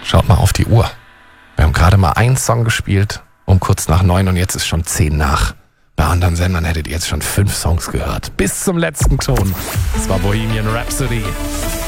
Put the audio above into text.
Schaut mal auf die Uhr. Wir haben gerade mal einen Song gespielt, um kurz nach 9 und jetzt ist schon 10 nach. Bei anderen Sendern hättet ihr jetzt schon 5 Songs gehört. Bis zum letzten Ton. Das war Bohemian Rhapsody.